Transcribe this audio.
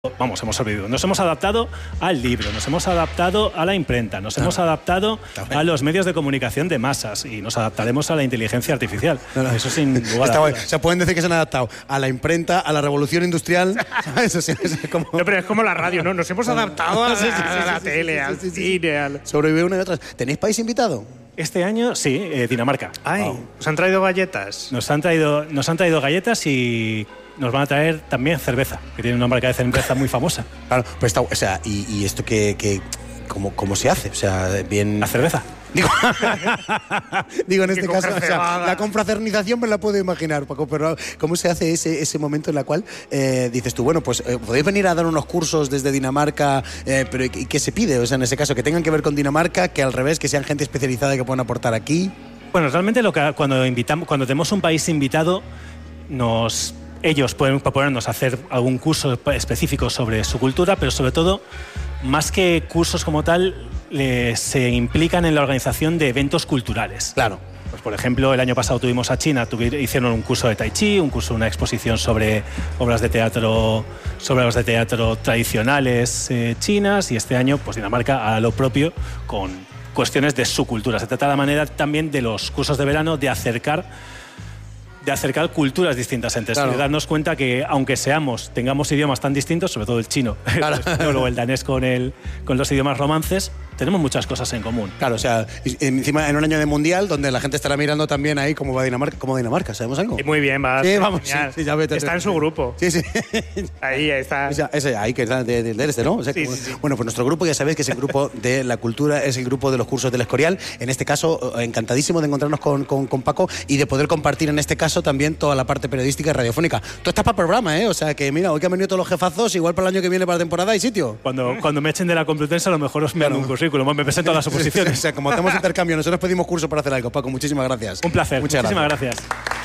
Vamos, hemos sobrevivido. Nos hemos adaptado al libro, nos hemos adaptado a la imprenta, nos hemos adaptado a los medios de comunicación de masas y nos adaptaremos a la inteligencia artificial. Eso sin lugar a dudas. O sea, pueden decir que se han adaptado a la imprenta, a la revolución industrial. Eso sí, es como... No, pero es como la radio, ¿no? Nos hemos adaptado a la tele, al cine, Sobrevive una y otra. ¿Tenéis país invitado? Este año, sí, Dinamarca. Ay, wow. ¿Os han traído galletas? Nos han traído galletas y nos van a traer también cerveza, que tiene una marca de cerveza muy famosa. Claro, pues está, o sea, y esto ¿cómo se hace? O sea, bien... La cerveza. Digo, en este caso, o sea, la confraternización me la puedo imaginar, Paco, pero ¿cómo se hace ese momento en el cual dices tú, bueno, pues podéis venir a dar unos cursos desde Dinamarca, pero ¿y qué se pide? O sea, en ese caso, que tengan que ver con Dinamarca, que al revés, que sean gente especializada y que puedan aportar aquí. Bueno, realmente cuando tenemos un país invitado, ellos pueden proponernos hacer algún curso específico sobre su cultura, pero sobre todo, más que cursos como tal, se implican en la organización de eventos culturales. Claro. Pues, por ejemplo, el año pasado tuvimos a China, hicieron un curso de Tai Chi, una exposición sobre obras de teatro tradicionales chinas, y este año, pues Dinamarca hará lo propio con cuestiones de su cultura. Se trata de la manera también de los cursos de verano de acercar culturas distintas entre sí, de darnos cuenta que aunque tengamos idiomas tan distintos, sobre todo el chino, claro, o el danés con los idiomas romances, tenemos muchas cosas en común. Claro, o sea, encima en un año de mundial donde la gente estará mirando también ahí cómo va Dinamarca, ¿sabemos algo? Sí, muy bien, va. Sí, vamos, sí, ya vete. Está en su grupo. Sí. Ahí está. Ese ahí que está de este, ¿no? O sea, sí. Bueno, pues nuestro grupo, ya sabéis que es el grupo de la cultura, es el grupo de los cursos del Escorial. En este caso, encantadísimo de encontrarnos con Paco y de poder compartir en este caso también toda la parte periodística y radiofónica. Tú estás para el programa, ¿eh? O sea, que mira, hoy que han venido todos los jefazos, igual para el año que viene, para la temporada, hay sitio. Cuando me echen de la Complutense, a lo mejor os me dan un currículum, me presento a las oposiciones. O sea, como hacemos intercambio, nosotros pedimos curso para hacer algo. Paco, muchísimas gracias. Un placer. Muchísimas gracias.